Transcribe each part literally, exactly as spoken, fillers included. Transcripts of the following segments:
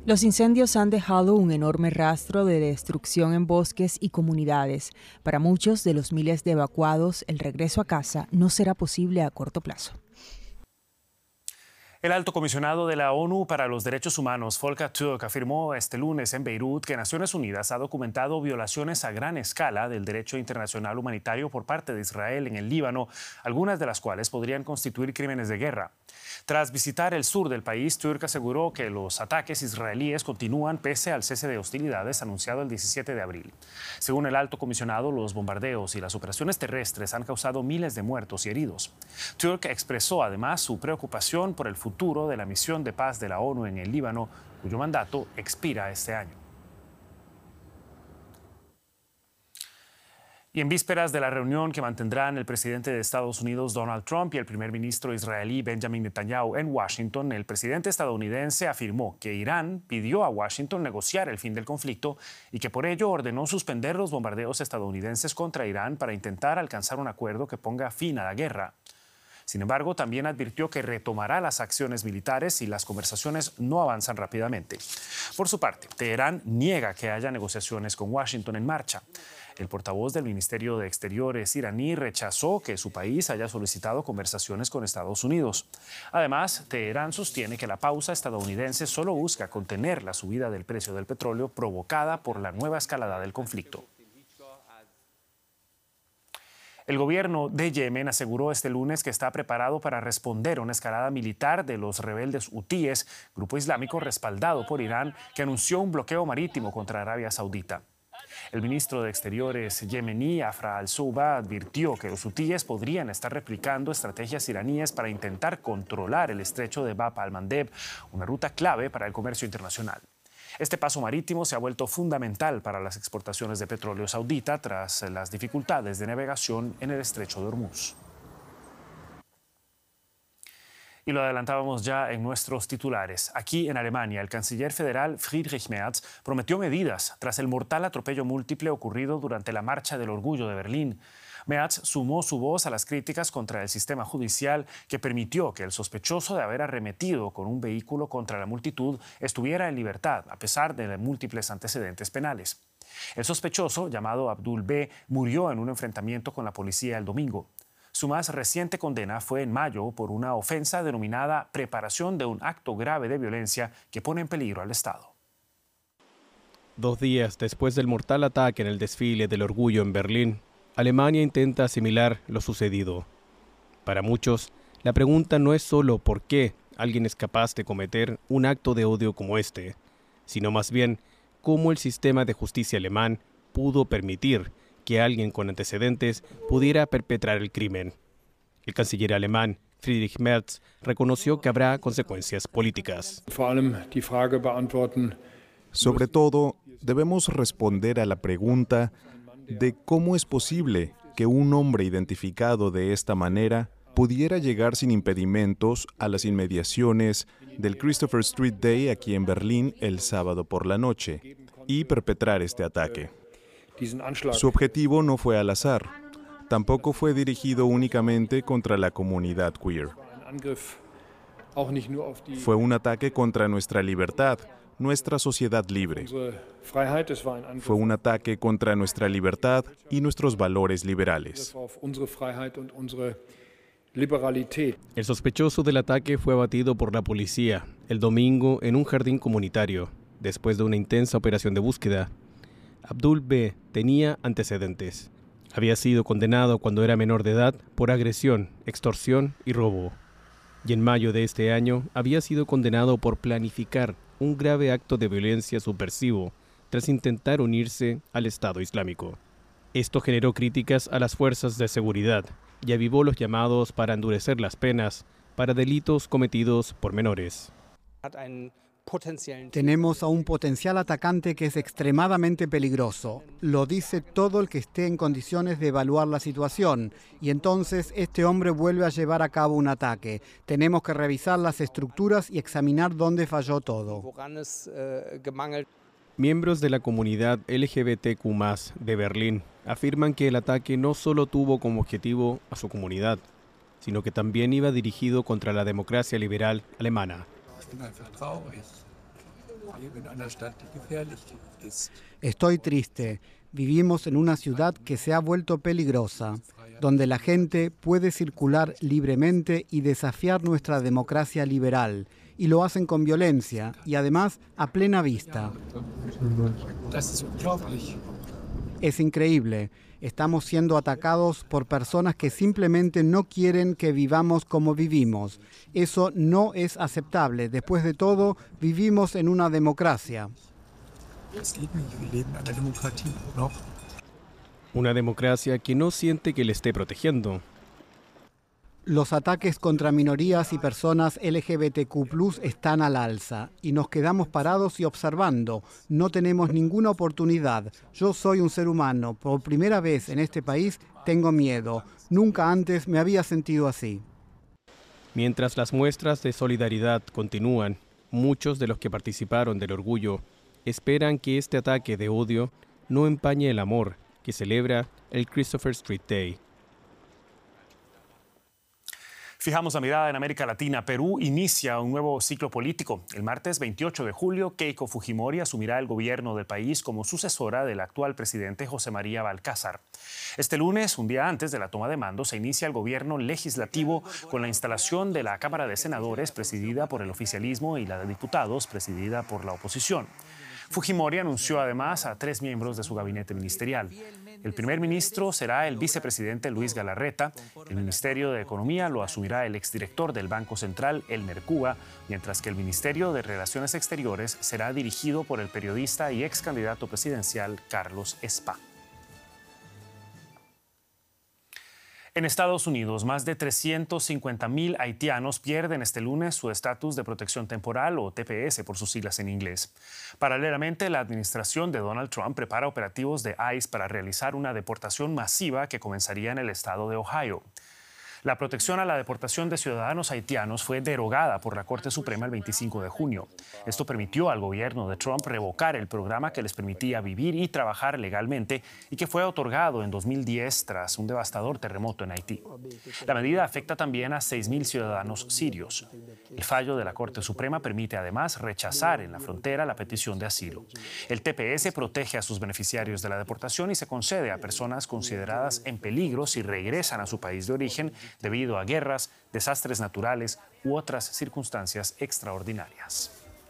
Los incendios han dejado un enorme rastro de destrucción en bosques y comunidades. Para muchos de los miles de evacuados, el regreso a casa no será posible a corto plazo. El alto comisionado de la ONU para los Derechos Humanos, Volker Türk, afirmó este lunes en Beirut que Naciones Unidas ha documentado violaciones a gran escala del derecho internacional humanitario por parte de Israel en el Líbano, algunas de las cuales podrían constituir crímenes de guerra. Tras visitar el sur del país, Türk aseguró que los ataques israelíes continúan pese al cese de hostilidades anunciado el diecisiete de abril. Según el alto comisionado, los bombardeos y las operaciones terrestres han causado miles de muertos y heridos. Türk expresó además su preocupación por el futuro de la misión de paz de la ONU en el Líbano, cuyo mandato expira este año. Y en vísperas de la reunión que mantendrán el presidente de Estados Unidos, Donald Trump, y el primer ministro israelí, Benjamin Netanyahu, en Washington, el presidente estadounidense afirmó que Irán pidió a Washington negociar el fin del conflicto y que por ello ordenó suspender los bombardeos estadounidenses contra Irán para intentar alcanzar un acuerdo que ponga fin a la guerra. Sin embargo, también advirtió que retomará las acciones militares si las conversaciones no avanzan rápidamente. Por su parte, Teherán niega que haya negociaciones con Washington en marcha. El portavoz del Ministerio de Exteriores iraní rechazó que su país haya solicitado conversaciones con Estados Unidos. Además, Teherán sostiene que la pausa estadounidense solo busca contener la subida del precio del petróleo provocada por la nueva escalada del conflicto. El gobierno de Yemen aseguró este lunes que está preparado para responder a una escalada militar de los rebeldes hutíes, grupo islámico respaldado por Irán, que anunció un bloqueo marítimo contra Arabia Saudita. El ministro de Exteriores yemení, Afra al-Souba, advirtió que los hutíes podrían estar replicando estrategias iraníes para intentar controlar el estrecho de Bab al-Mandeb, una ruta clave para el comercio internacional. Este paso marítimo se ha vuelto fundamental para las exportaciones de petróleo saudita tras las dificultades de navegación en el estrecho de Hormuz. Y lo adelantábamos ya en nuestros titulares. Aquí en Alemania, el canciller federal Friedrich Merz prometió medidas tras el mortal atropello múltiple ocurrido durante la Marcha del Orgullo de Berlín. Merz sumó su voz a las críticas contra el sistema judicial que permitió que el sospechoso de haber arremetido con un vehículo contra la multitud estuviera en libertad, a pesar de múltiples antecedentes penales. El sospechoso, llamado Abdul B., murió en un enfrentamiento con la policía el domingo. Su más reciente condena fue en mayo por una ofensa denominada preparación de un acto grave de violencia que pone en peligro al Estado. Dos días después del mortal ataque en el desfile del orgullo en Berlín, Alemania intenta asimilar lo sucedido. Para muchos, la pregunta no es solo por qué alguien es capaz de cometer un acto de odio como este, sino más bien cómo el sistema de justicia alemán pudo permitir que alguien con antecedentes pudiera perpetrar el crimen. El canciller alemán, Friedrich Merz, reconoció que habrá consecuencias políticas. Sobre todo, debemos responder a la pregunta de cómo es posible que un hombre identificado de esta manera pudiera llegar sin impedimentos a las inmediaciones del Christopher Street Day aquí en Berlín el sábado por la noche y perpetrar este ataque. Su objetivo no fue al azar, tampoco fue dirigido únicamente contra la comunidad queer. Fue un ataque contra nuestra libertad, nuestra sociedad libre. Fue un ataque contra nuestra libertad y nuestros valores liberales. El sospechoso del ataque fue abatido por la policía el domingo en un jardín comunitario, después de una intensa operación de búsqueda. Abdul B. tenía antecedentes. Había sido condenado cuando era menor de edad por agresión, extorsión y robo. Y en mayo de este año había sido condenado por planificar un grave acto de violencia subversivo tras intentar unirse al Estado Islámico. Esto generó críticas a las fuerzas de seguridad y avivó los llamados para endurecer las penas para delitos cometidos por menores. Tenemos a un potencial atacante que es extremadamente peligroso. Lo dice todo el que esté en condiciones de evaluar la situación. Y entonces este hombre vuelve a llevar a cabo un ataque. Tenemos que revisar las estructuras y examinar dónde falló todo. Miembros de la comunidad L G B T Q más, de Berlín afirman que el ataque no solo tuvo como objetivo a su comunidad, sino que también iba dirigido contra la democracia liberal alemana. Estoy triste. Vivimos en una ciudad que se ha vuelto peligrosa, donde la gente puede circular libremente y desafiar nuestra democracia liberal, y lo hacen con violencia y además a plena vista. Es increíble. Estamos siendo atacados por personas que simplemente no quieren que vivamos como vivimos. Eso no es aceptable. Después de todo, vivimos en una democracia. Una democracia que no siente que le esté protegiendo. Los ataques contra minorías y personas L G B T Q plus, están al alza y nos quedamos parados y observando. No tenemos ninguna oportunidad. Yo soy un ser humano. Por primera vez en este país tengo miedo. Nunca antes me había sentido así. Mientras las muestras de solidaridad continúan, muchos de los que participaron del orgullo esperan que este ataque de odio no empañe el amor que celebra el Christopher Street Day. Fijamos la mirada en América Latina. Perú inicia un nuevo ciclo político. El martes veintiocho de julio, Keiko Fujimori asumirá el gobierno del país como sucesora del actual presidente José María Balcázar. Este lunes, un día antes de la toma de mando, se inicia el gobierno legislativo con la instalación de la Cámara de Senadores, presidida por el oficialismo, y la de Diputados, presidida por la oposición. Fujimori anunció además a tres miembros de su gabinete ministerial. El primer ministro será el vicepresidente Luis Galarreta. El Ministerio de Economía lo asumirá el exdirector del Banco Central, Elmer Cuba, mientras que el Ministerio de Relaciones Exteriores será dirigido por el periodista y ex candidato presidencial Carlos Espa. En Estados Unidos, más de trescientos cincuenta mil haitianos pierden este lunes su estatus de protección temporal, o T P S por sus siglas en inglés. Paralelamente, la administración de Donald Trump prepara operativos de ICE para realizar una deportación masiva que comenzaría en el estado de Ohio. La protección a la deportación de ciudadanos haitianos fue derogada por la Corte Suprema el veinticinco de junio. Esto permitió al gobierno de Trump revocar el programa que les permitía vivir y trabajar legalmente y que fue otorgado en dos mil diez tras un devastador terremoto en Haití. La medida afecta también a seis mil ciudadanos sirios. El fallo de la Corte Suprema permite además rechazar en la frontera la petición de asilo. El T P S protege a sus beneficiarios de la deportación y se concede a personas consideradas en peligro si regresan a su país de origen debido a guerras, desastres naturales u otras circunstancias extraordinarias.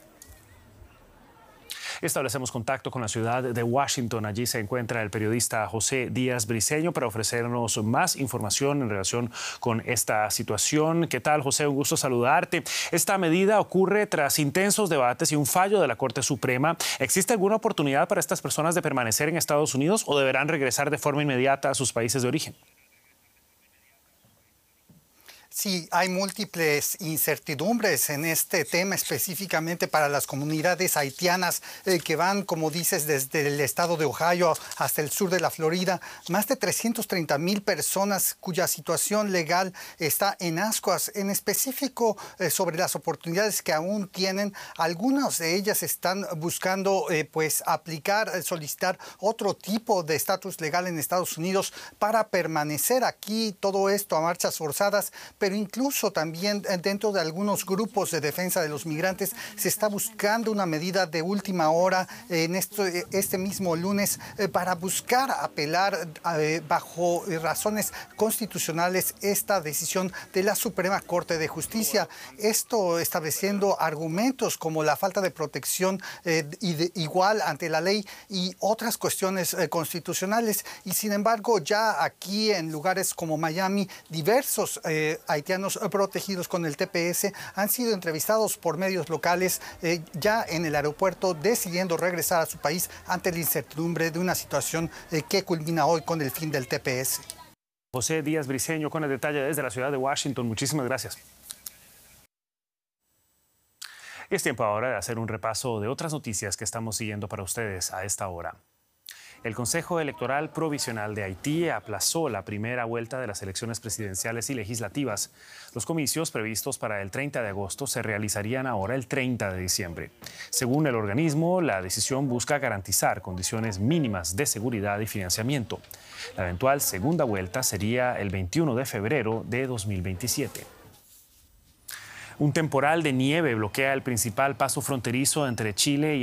Establecemos contacto con la ciudad de Washington. Allí se encuentra el periodista José Díaz Briceño para ofrecernos más información en relación con esta situación. ¿Qué tal, José? Un gusto saludarte. Esta medida ocurre tras intensos debates y un fallo de la Corte Suprema. ¿Existe alguna oportunidad para estas personas de permanecer en Estados Unidos o deberán regresar de forma inmediata a sus países de origen? Sí, hay múltiples incertidumbres en este tema, específicamente para las comunidades haitianas eh, que van, como dices, desde el estado de Ohio hasta el sur de la Florida. Más de trescientas treinta mil personas cuya situación legal está en ascuas. En específico, eh, sobre las oportunidades que aún tienen, algunas de ellas están buscando eh, pues aplicar, eh, solicitar otro tipo de estatus legal en Estados Unidos para permanecer aquí. Todo esto a marchas forzadas, pero incluso también dentro de algunos grupos de defensa de los migrantes se está buscando una medida de última hora en esto, este mismo lunes eh, para buscar apelar eh, bajo razones constitucionales esta decisión de la Suprema Corte de Justicia. Esto estableciendo argumentos como la falta de protección eh, y de, igual ante la ley y otras cuestiones eh, constitucionales. Y sin embargo, ya aquí en lugares como Miami, diversos eh, haitianos protegidos con el T P S han sido entrevistados por medios locales eh, ya en el aeropuerto, decidiendo regresar a su país ante la incertidumbre de una situación eh, que culmina hoy con el fin del T P S. José Díaz Briceño con el detalle desde la ciudad de Washington. Muchísimas gracias. Y es tiempo ahora de hacer un repaso de otras noticias que estamos siguiendo para ustedes a esta hora. El Consejo Electoral Provisional de Haití aplazó la primera vuelta de las elecciones presidenciales y legislativas. Los comicios previstos para el treinta de agosto se realizarían ahora el treinta de diciembre. Según el organismo, la decisión busca garantizar condiciones mínimas de seguridad y financiamiento. La eventual segunda vuelta sería el veintiuno de febrero de dos mil veintisiete. Un temporal de nieve bloquea el principal paso fronterizo entre Chile y